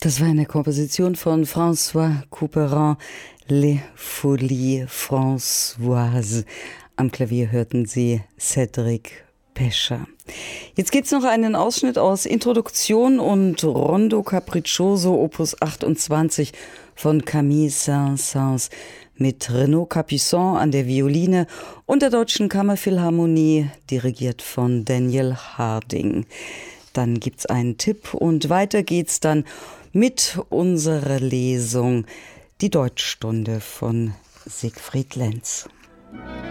Das war eine Komposition von François Couperin, Les Folies Françoises. Am Klavier hörten Sie Cédric Pescher. Jetzt gibt es noch einen Ausschnitt aus Introduktion und Rondo Capriccioso Opus 28 von Camille Saint-Saëns mit Renaud Capuçon an der Violine und der Deutschen Kammerphilharmonie, dirigiert von Daniel Harding. Dann gibt's einen Tipp und weiter geht's dann mit unserer Lesung, die Deutschstunde von Siegfried Lenz.